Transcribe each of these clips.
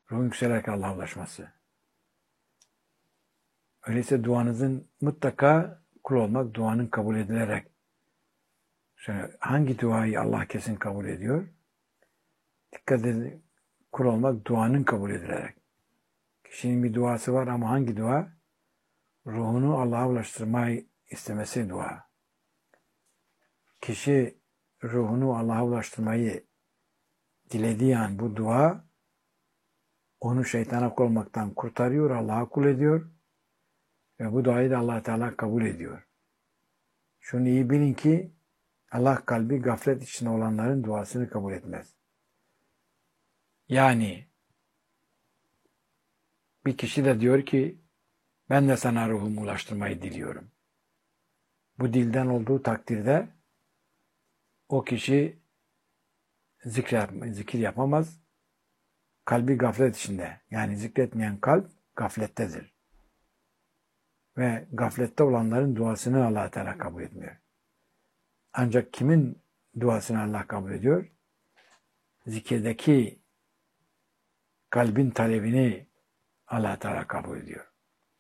Ruhun yükselerek Allah'a ulaşması. Öyleyse duanızın mutlaka kul olmak, duanın kabul edilerek. Şöyle, hangi duayı Allah kesin kabul ediyor? Dikkat edin, kul olmak duanın kabul edilerek. Kişinin bir duası var ama hangi dua? Ruhunu Allah'a ulaştırmayı istemesi dua. Kişi ruhunu Allah'a ulaştırmayı dilediği an bu dua onu şeytana kul olmaktan kurtarıyor, Allah'a kul ediyor ve bu duayı da Allah Teala kabul ediyor. Şunu iyi bilin ki Allah kalbi gaflet içinde olanların duasını kabul etmez. Yani bir kişi de diyor ki ben de sana ruhumu ulaştırmayı diliyorum. Bu dilden olduğu takdirde o kişi zikir yapamaz. Kalbi gaflet içinde. Yani zikretmeyen kalp gaflettedir. Ve gaflette olanların duasını Allah Teala kabul etmiyor. Ancak kimin duasını Allah kabul ediyor? Zikirdeki kalbin talebini Allah Teala kabul ediyor.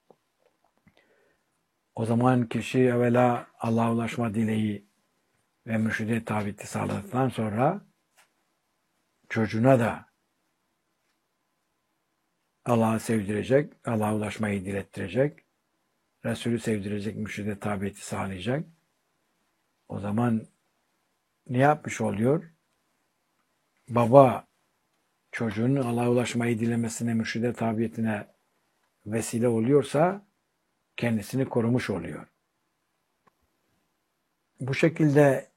O zaman kişi evvela Allah'a ulaşma dileği ve mürşide tabiti sağladıktan sonra çocuğuna da Allah'ı sevdirecek, Allah'a ulaşmayı dilettirecek, Resulü sevdirecek, mürşide tabiyeti sağlayacak. O zaman ne yapmış oluyor? Baba çocuğunun Allah'a ulaşmayı dilemesine, mürşide tabiyetine vesile oluyorsa kendisini korumuş oluyor. Bu şekilde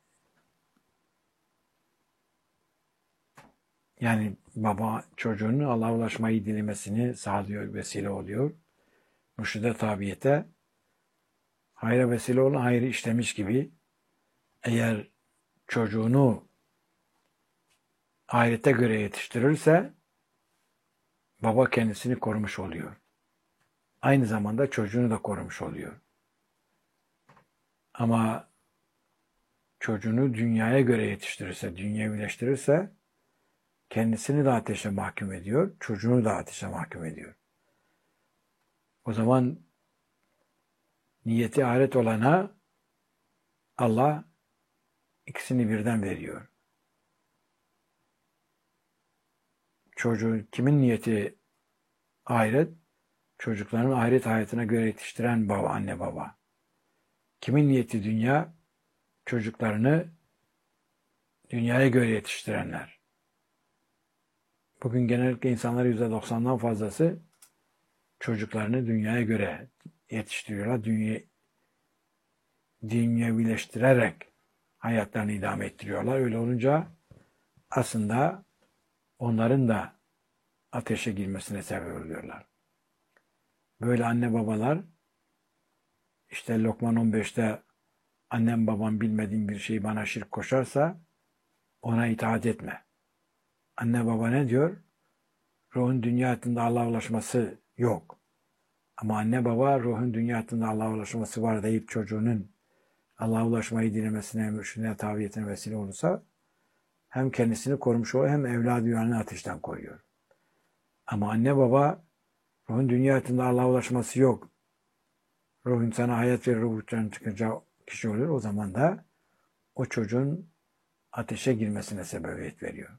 yani baba çocuğunun Allah'a ulaşmayı dilemesini sağlıyor, vesile oluyor. Mürşide tabiyete hayra vesile olan hayrı işlemiş gibi eğer çocuğunu ahirete göre yetiştirirse baba kendisini korumuş oluyor. Aynı zamanda çocuğunu da korumuş oluyor. Ama çocuğunu dünyaya göre yetiştirirse, dünyevileştirirse kendisini de ateşe mahkum ediyor, çocuğunu da ateşe mahkum ediyor. O zaman niyeti ahiret olana Allah ikisini birden veriyor. Çocuğun kimin niyeti ahiret? Çocuklarını ahiret hayatına göre yetiştiren baba, anne baba. Kimin niyeti dünya? Çocuklarını dünyaya göre yetiştirenler. Bugün genellikle insanların %90'dan fazlası çocuklarını dünyaya göre yetiştiriyorlar. Dünyevileştirerek hayatlarını idame ettiriyorlar. Öyle olunca aslında onların da ateşe girmesine sebep oluyorlar. Böyle anne babalar işte Lokman 15'te annem babam bilmediğin bir şeyi bana şirk koşarsa ona itaat etme. Anne baba ne diyor? Ruhun dünya hayatında Allah'a ulaşması yok. Ama anne baba ruhun dünya hayatında Allah'a ulaşması var deyip çocuğunun Allah'a ulaşmayı dilemesine, mürşidine, tabiyetine vesile olursa hem kendisini korumuş oluyor hem evladı yuvanını ateşten koruyor. Ama anne baba ruhun dünya hayatında Allah'a ulaşması yok. Ruh insana hayat verir, ruhtan çıkınca kişi olur. O zaman da o çocuğun ateşe girmesine sebebiyet veriyor.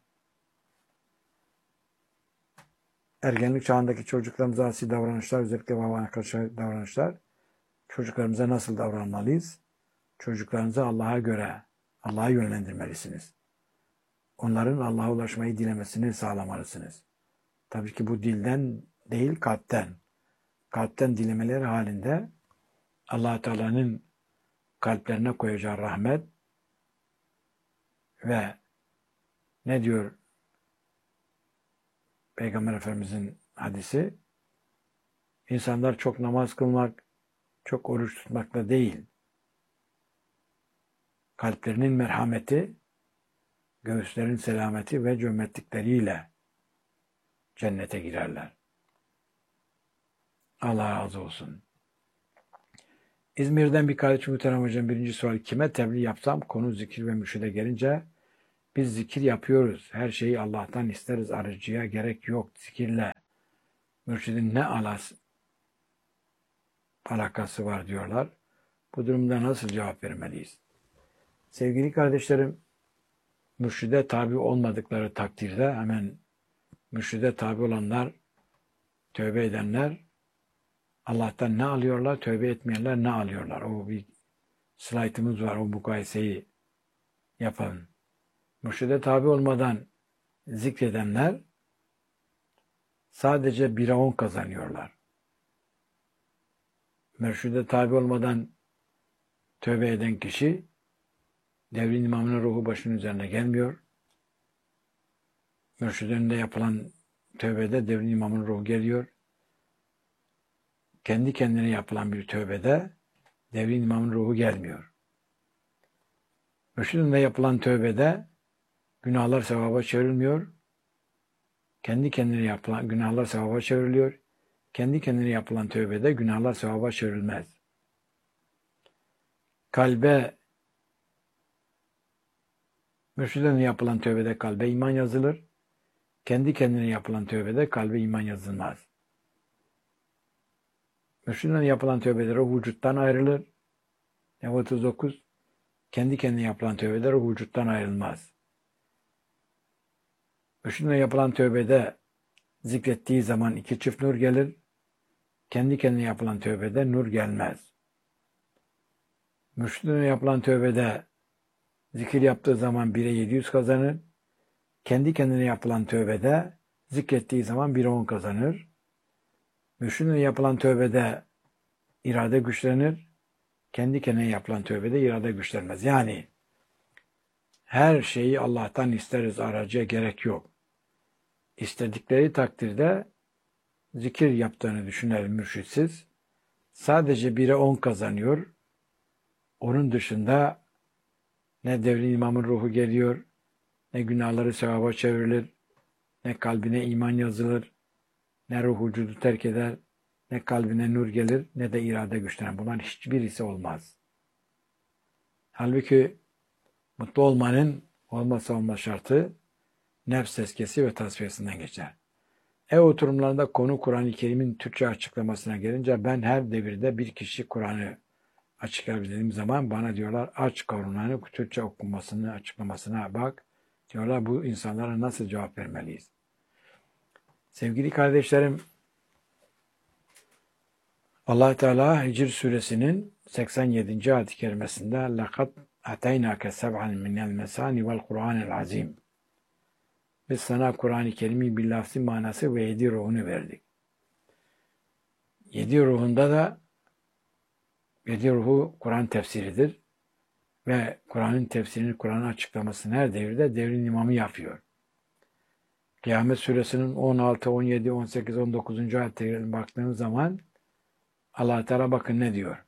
Ergenlik çağındaki çocuklarımıza asi davranışlar, özellikle babana karşı davranışlar, çocuklarımıza nasıl davranmalıyız? Çocuklarınızı Allah'a göre, Allah'a yönlendirmelisiniz. Onların Allah'a ulaşmayı dilemesini sağlamalısınız. Tabii ki bu dilden değil, kalpten. Kalpten dilemeleri halinde Allah Teala'nın kalplerine koyacağı rahmet ve ne diyor Peygamber Efendimizin hadisi? İnsanlar çok namaz kılmak, çok oruç tutmakla değil, kalplerinin merhameti, göğüslerin selameti ve cömertlikleriyle cennete girerler. Allah razı olsun. İzmir'den bir kardeşim Muhterem Hocam birinci sual. Kime tebliğ yapsam konu zikir ve mürşide gelince biz zikir yapıyoruz. Her şeyi Allah'tan isteriz. Arıcıya gerek yok. Zikirle Mürşidin ne alakası var diyorlar. Bu durumda nasıl cevap vermeliyiz? Sevgili kardeşlerim, mürşide tabi olmadıkları takdirde hemen mürşide tabi olanlar, tövbe edenler Allah'tan ne alıyorlar? Tövbe etmeyenler ne alıyorlar? O bir slaytımız var. O mukayeseyi yapalım. Mürşide tabi olmadan zikredenler sadece 1'e 10 kazanıyorlar. Mürşide tabi olmadan tövbe eden kişi devrin imamının ruhu başının üzerine gelmiyor. Mürşidin önünde yapılan tövbede devrin imamının ruhu geliyor. Kendi kendine yapılan bir tövbede devrin imamın ruhu gelmiyor. Mürşidinle yapılan tövbede günahlar sevaba çevrilmiyor. Kendi kendine yapılan günahlar sevaba çevriliyor. Kendi kendine yapılan tövbede günahlar sevaba çevrilmez. Kalbe mürşidinle yapılan tövbede kalbe iman yazılır. Kendi kendine yapılan tövbede kalbe iman yazılmaz. Mürşidinle yapılan tövbede ruh vücuttan ayrılır. 39. Kendi kendine yapılan tövbede ruh vücuttan ayrılmaz. Mürşidinle yapılan tövbede zikrettiği zaman 2 çift nur gelir. Kendi kendine yapılan tövbede nur gelmez. Mürşidinle yapılan tövbede zikir yaptığı zaman 1'e 700 kazanır. Kendi kendine yapılan tövbede zikrettiği zaman 1'e 10 kazanır. Mürşidinle yapılan tövbede irade güçlenir. Kendi kendine yapılan tövbede irade güçlenmez. Yani her şeyi Allah'tan isteriz, aracıya gerek yok. İstedikleri takdirde zikir yaptığını düşünelim mürşitsiz. Sadece 1'e 10 kazanıyor. Onun dışında ne devrin imamın ruhu geliyor, ne günahları sevaba çevrilir, ne kalbine iman yazılır, ne ruh vücudu terk eder, ne kalbine nur gelir, ne de irade güçlenir. Bunların hiçbirisi olmaz. Halbuki mutlu olmanın olmazsa olmaz şartı nefs tezkiyesi ve tasfiyesinden geçer. Ev oturumlarında konu Kur'an-ı Kerim'in Türkçe açıklamasına gelince ben her devirde bir kişi Kur'an'ı açıklar dediğim zaman bana diyorlar aç Kur'an'ı Türkçe okunmasını, açıklamasına bak. Diyorlar bu insanlara nasıl cevap vermeliyiz? Sevgili kardeşlerim, Allah Teala Hicr suresinin 87. ayet-i kerimesinde لَقَدْ اَتَيْنَاكَ سَبْعًا مِنَ الْمَسَانِ وَالْقُرْآنِ الْعَظِيمِ Biz sana Kur'an-ı Kerim'in bir lafzi manası ve 7 ruhunu verdik. 7 ruhunda da 7 ruhu Kur'an tefsiridir. Ve Kur'an'ın tefsirini, Kur'an'ın açıklamasını her devirde devrin imamı yapıyor. Kıyamet suresinin 16, 17, 18, 19. ayetlerine baktığınız zaman Allah Teala bakın ne diyor.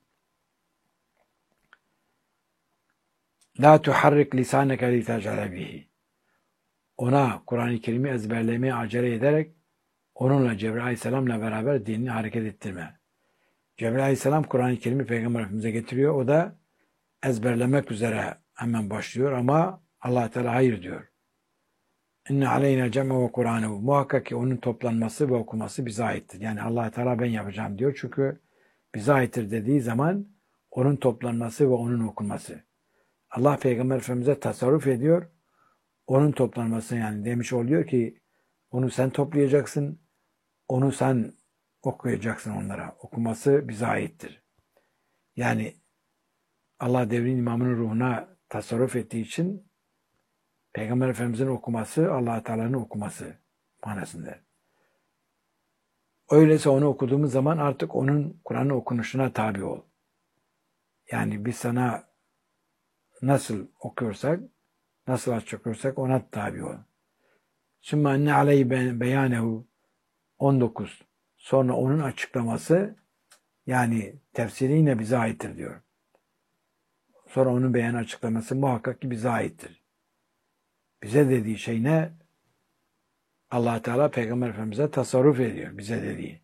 La tuharrik lisaneke li tecale bihi. Ona Kur'an-ı Kerim'i ezberlemeye acele ederek onunla Cebrail Aleyhisselam'la beraber dinini hareket ettirme. Cebrail Aleyhisselam Kur'an-ı Kerim'i Peygamber Efendimiz'e getiriyor. O da ezberlemek üzere hemen başlıyor ama Allah Teala hayır diyor. İnne aleyna cem'e ve Kur'anehu. Muhakkak ki onun toplanması ve okuması bize aittir. Yani Allah Teala ben yapacağım diyor. Çünkü bize aittir dediği zaman onun toplanması ve onun okunması. Allah Peygamber Efendimiz'e tasarruf ediyor. Onun toplanması yani demiş oluyor ki onu sen toplayacaksın. Onu sen okuyacaksın onlara. Okuması bize aittir. Yani Allah devrin imamının ruhuna tasarruf ettiği için Peygamber Efendimiz'in okuması Allah Teala'nın okuması manasında. Öyleyse onu okuduğumuz zaman artık onun Kur'an'ın okunuşuna tabi ol. Yani biz sana nasıl okuyorsak, nasıl açıklıyorsak ona tabi ol. Sümme enne aleyhi beyanehu 19. Sonra onun açıklaması yani tefsiri yine bize aittir diyor. Sonra onun beyan açıklaması muhakkak ki bize aittir. Bize dediği şey ne? Allah Teala Peygamber Efendimiz'e tasarruf ediyor bize dediği.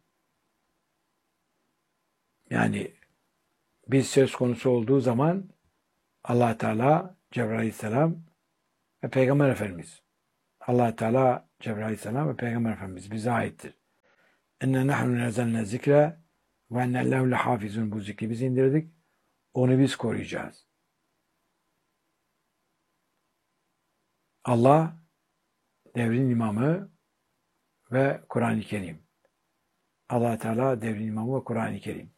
Yani biz söz konusu olduğu zaman Allah Teala, Cebrail Aleyhisselam ve Peygamber Efendimiz. Allah Teala, Cebrail Aleyhisselam ve Peygamber Efendimiz bize aittir. enne nahnu nezzelne zikre ve ennellehu lehafizun. Bu zikri biz indirdik. Onu biz koruyacağız. Allah devrin imamı ve Kur'an-ı Kerim. Allah Teala devrin imamı ve Kur'an-ı Kerim.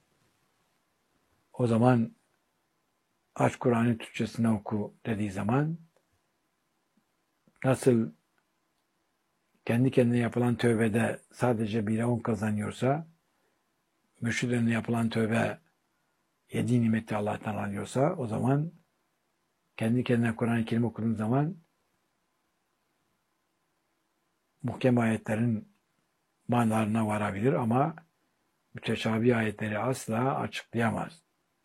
O zaman aç Kur'an'ın Türkçesine oku dediği zaman nasıl kendi kendine yapılan tövbede sadece 1'e 10 kazanıyorsa, mürşid önüne yapılan tövbe 7 nimeti Allah'tan alıyorsa, o zaman kendi kendine Kur'an-ı Kerim okuduğun zaman muhkem ayetlerin manalarına varabilir ama müteşabih ayetleri asla açıklayamaz.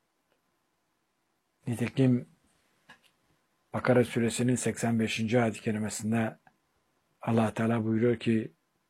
Nitekim Bakara suresinin 85. ayet-i kerimesinde Allah Teala buyuruyor ki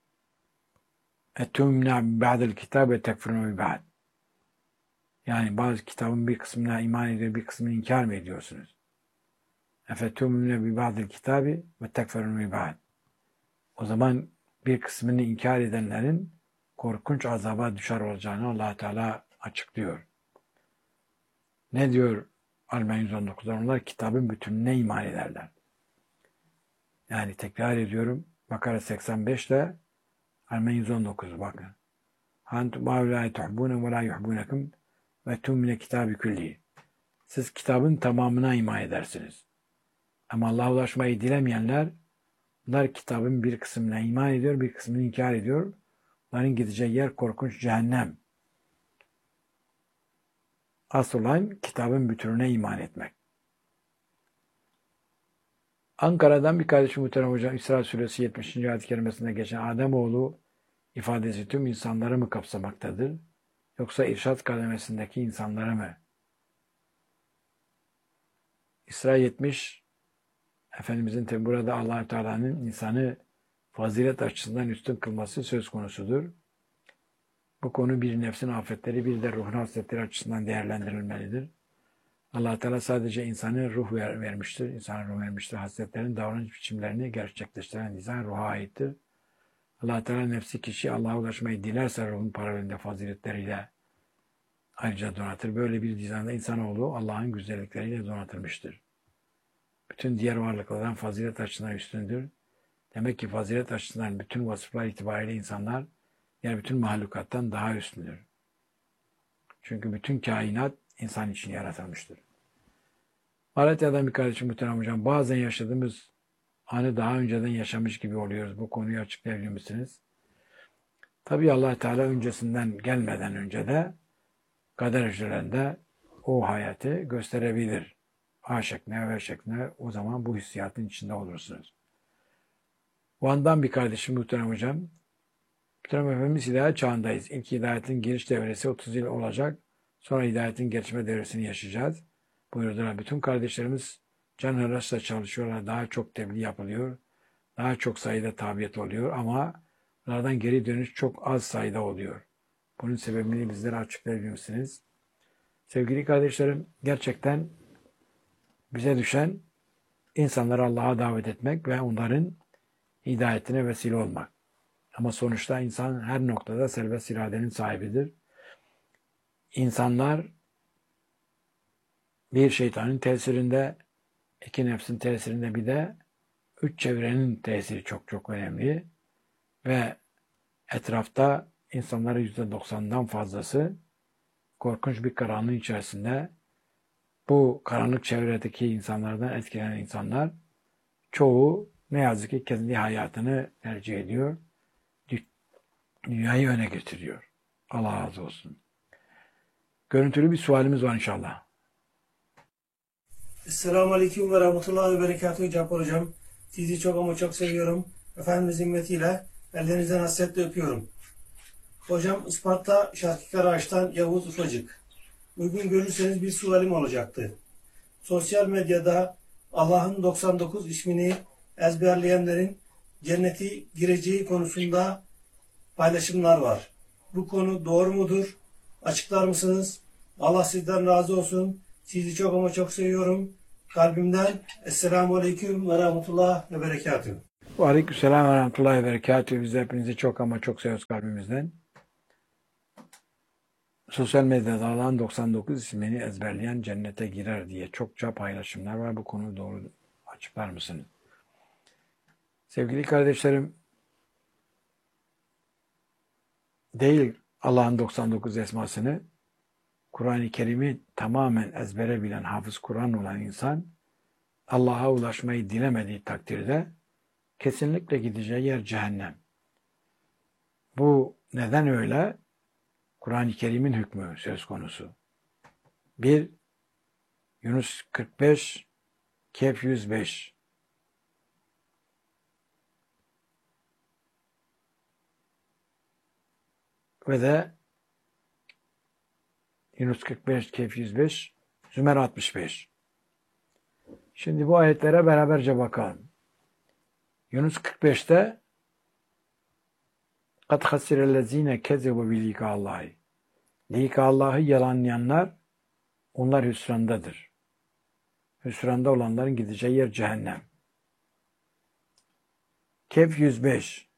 اَتُمْنَا بَعْدَ الْكِتَابِ تَكْفُرُونَ بِبَعْدِ. Yani bazı kitabın bir kısmına iman ediyor, bir kısmını inkar mı ediyorsunuz? اَفَتُمْنَا بِبَعْدِ الْكِتَابِ وَتَكْفُرُونَ بِبَعْدِ. O zaman bir kısmını inkar edenlerin korkunç azaba düşer olacağını Allah Teala açıklıyor. Ne diyor Al-Maide 119'da? Onlar kitabın bütününe iman ederler. Yani tekrar ediyorum. Bakara 85'te Al-Maide 119 bakın. Antum haulâi tuhbûne ve lâ yuhbûnekum ve tûmine kitâbi külli. Siz kitabın tamamına iman edersiniz. Ama Allah'a ulaşmayı dilemeyenler, bunlar kitabın bir kısmına iman ediyor, bir kısmını inkar ediyor. Onların gideceği yer korkunç cehennem. Asıl olan kitabın bütününe iman etmek. Ankara'dan bir kardeşim muhterem hocam, İsra suresi 70. ayet-i kerimesinde geçen Ademoğlu ifadesi tüm insanları mı kapsamaktadır? Yoksa irşad kademesindeki insanları mı? İsra 70, Efendimizin tabi burada Allah-u Teala'nın insanı fazilet açısından üstün kılması söz konusudur. Bu konu bir nefsin afetleri, bir de ruhun hasletleri açısından değerlendirilmelidir. Allah Teala sadece insanı ruh vermiştir. İnsana ruh vermiştir. Hasletlerin davranış biçimlerini gerçekleştiren insan ruha aittir. Allah Teala nefsi kişi Allah'a ulaşmayı dilerse ruhun paralelinde faziletleriyle ayrıca donatır. Böyle bir dizanda insanoğlu Allah'ın güzellikleriyle donatılmıştır. Bütün diğer varlıklardan fazilet açısından üstündür. Demek ki fazilet açısından bütün vasıflar itibariyle insanlar yani bütün mahlukattan daha üstündür. Çünkü bütün kainat insan için yaratılmıştır. Malatya'dan bir kardeşim muhterem hocam, bazen yaşadığımız anı daha önceden yaşamış gibi oluyoruz. Bu konuyu açıklayabilir misiniz? Tabii Allah Teala öncesinden gelmeden önce de kader hücrelerinde o hayatı gösterebilir. A şekline ve şekline, o zaman bu hissiyatın içinde olursunuz. Van'dan bir kardeşim muhterem hocam, muhterem Efendimiz hidayet çağındayız. İlk hidayetin giriş devresi 30 yıl olacak. Sonra hidayetin gelişme devresini yaşayacağız. Buyurdular. Bütün kardeşlerimiz can hıraşla çalışıyorlar. Daha çok tebliğ yapılıyor. Daha çok sayıda tabiyet oluyor ama bunlardan geri dönüş çok az sayıda oluyor. Bunun sebebini bizlere açıklayabilir misiniz? Sevgili kardeşlerim, gerçekten bize düşen insanları Allah'a davet etmek ve onların hidayetine vesile olmak. Ama sonuçta insan her noktada serbest iradenin sahibidir. İnsanlar bir şeytanın tesirinde, iki nefsin tesirinde, bir de üç çevrenin tesiri çok çok önemli. Ve etrafta insanların %90'dan fazlası korkunç bir karanlığın içerisinde. Bu karanlık çevredeki insanlardan etkilenen insanlar çoğu ne yazık ki kendi hayatını tercih ediyor. Dünyayı öne getiriyor. Allah razı olsun. Görüntülü bir sualimiz var inşallah. Esselamu Aleyküm ve Rahmetullahi ve Berekatuhu Cabbar Hocam. Sizi çok ama çok seviyorum. Efendimiz himmetiyle ellerinizden hasretle öpüyorum. Hocam Isparta Şarkı Ağaç'tan Yavuz Ufacık. Uygun görürseniz bir sualim olacaktı. Sosyal medyada Allah'ın 99 ismini ezberleyenlerin cenneti gireceği konusunda paylaşımlar var. Bu konu doğru mudur? Açıklar mısınız? Allah sizden razı olsun. Sizi çok ama çok seviyorum. Kalbimden Esselamu Aleyküm ve Rahmetullah ve Berekatuhu. Aleykümselam ve rahmetullahi ve berekatühü. Biz hepinizi çok ama çok seviyoruz kalbimizden. Sosyal medyada alan 99 ismini ezberleyen cennete girer diye çokça paylaşımlar var. Bu konuyu doğru açıklar mısınız? Sevgili kardeşlerim, değil Allah'ın 99 esmasını, Kur'an-ı Kerim'i tamamen ezbere bilen, hafız Kur'an olan insan, Allah'a ulaşmayı dilemediği takdirde kesinlikle gideceği yer cehennem. Bu neden öyle? Kur'an-ı Kerim'in hükmü söz konusu. 1 Yunus 45 Kehf 105 ve de Yunus 45 Kehf 105 Zümer 65. Şimdi bu ayetlere beraberce bakalım. Yunus 45'te قَدْ خَسِرَ الَّذ۪ينَ كَذَبُوا بِلِقَاءِ اللّٰهِ Lika Allah'ı yalanlayanlar, onlar hüsrandadır. Hüsranda olanların gideceği yer cehennem. Kehf 105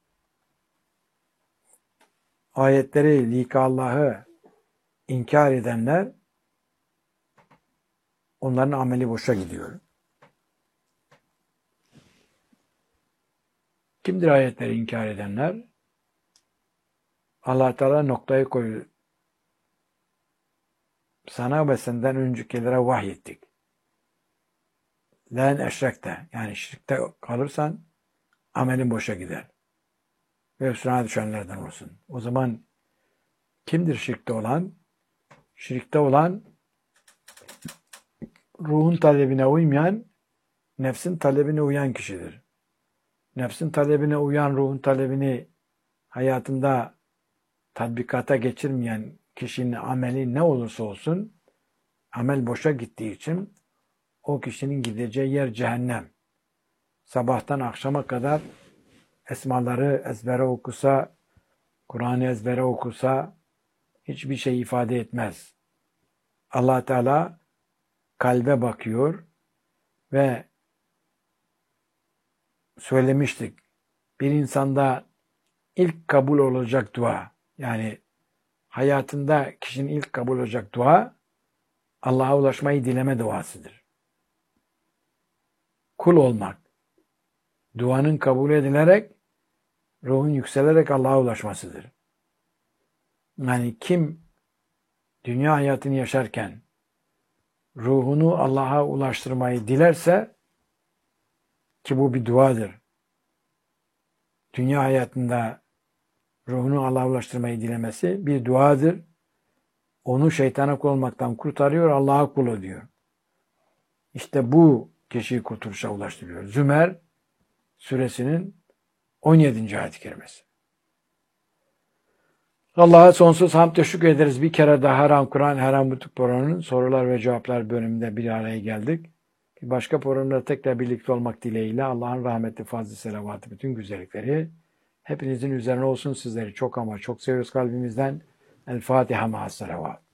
ayetleri Lika Allah'ı inkar edenler, onların ameli boşa gidiyor. Kimdir ayetleri inkar edenler? Allah Teala noktayı koyuyor. Sana ve senden öncekilere vahyettik. Len eşrekte, yani şirkte kalırsan amelin boşa gider. Ve hüsrana düşenlerden olsun. O zaman kimdir şirkte olan? Şirkte olan, ruhun talebine uymayan, nefsin talebine uyan kişidir. Nefsin talebine uyan, ruhun talebini hayatında tatbikata geçirmeyen kişinin ameli ne olursa olsun, amel boşa gittiği için o kişinin gideceği yer cehennem. Sabahtan akşama kadar esmaları ezbere okusa, Kur'an'ı ezbere okusa hiçbir şey ifade etmez. Allah Teala kalbe bakıyor ve söylemiştik. Bir insanda ilk kabul olacak dua, yani hayatında kişinin ilk kabul olacak dua, Allah'a ulaşmayı dileme duasıdır. Kul olmak, duanın kabul edilerek, ruhun yükselerek Allah'a ulaşmasıdır. Yani kim dünya hayatını yaşarken ruhunu Allah'a ulaştırmayı dilerse, ki bu bir duadır. Dünya hayatında ruhunu Allah'a ulaştırmayı dilemesi bir duadır. Onu şeytana kul olmaktan kurtarıyor, Allah'a kul ediyor. İşte bu kişiyi kurtuluşa ulaştırıyor. Zümer suresinin 17. ayet-i kerimesi. Allah'a sonsuz hamd ve şükür ederiz. Bir kere daha Haram Kur'an, Haram Butuk programının sorular ve cevaplar bölümünde bir araya geldik. Bir başka programda tekrar birlikte olmak dileğiyle Allah'ın rahmeti, fazlı selavatı, bütün güzellikleri hepinizin üzerine olsun. Sizleri çok ama çok seviyoruz kalbimizden. El Fatiha ma'as salavat.